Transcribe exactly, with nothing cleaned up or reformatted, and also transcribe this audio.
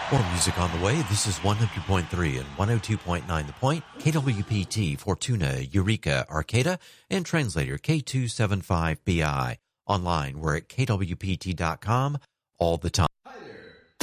More music on the way. This is one hundred point three and one oh two point nine The Point, K W P T, Fortuna, Eureka, Arcata, and translator K two seven five B I. Online, we're at K W P T dot com all the time.